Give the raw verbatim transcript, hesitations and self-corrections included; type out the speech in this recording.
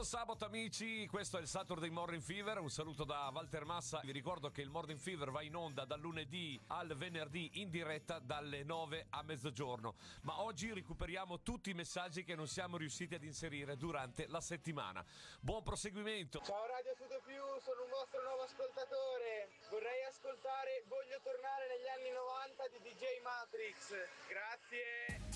sabato amici, questo è il Saturday Morning Fever, un saluto da Walter Massa. Vi ricordo che il Morning Fever va in onda dal lunedì al venerdì in diretta dalle nove a mezzogiorno, ma oggi recuperiamo tutti i messaggi che non siamo riusciti ad inserire durante la settimana. Buon proseguimento. Ciao Radio Studio Più, sono un vostro nuovo ascoltatore, vorrei ascoltare Voglio tornare negli anni novanta di D J Matrix, grazie.